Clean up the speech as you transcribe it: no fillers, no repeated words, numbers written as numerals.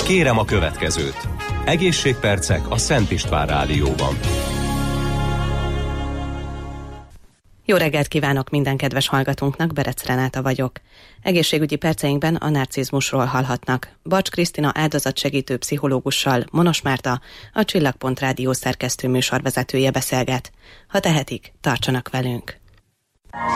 Kérem a következőt. Egészségpercek a Szent István Rádióban. Jó reggelt kívánok minden kedves hallgatónknak, Berec Renáta vagyok. Egészségügyi perceinkben a narcizmusról hallhatnak. Bacs Krisztina áldozatsegítő pszichológussal Monos Márta, a Csillagpont Rádió szerkesztő műsorvezetője beszélget. Ha tehetik, tartsanak velünk!